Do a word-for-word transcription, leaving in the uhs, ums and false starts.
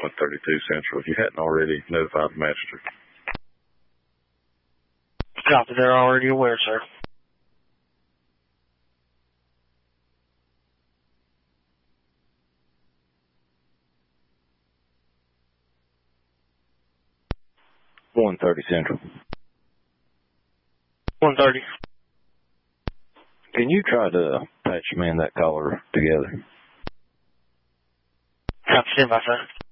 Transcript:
one thirty-two Central. If you hadn't already, notify the magistrate. Copy, they're already aware, sir. one thirty Central. one thirty. Can you try to patch me and that caller together? Copy, stand by, sir.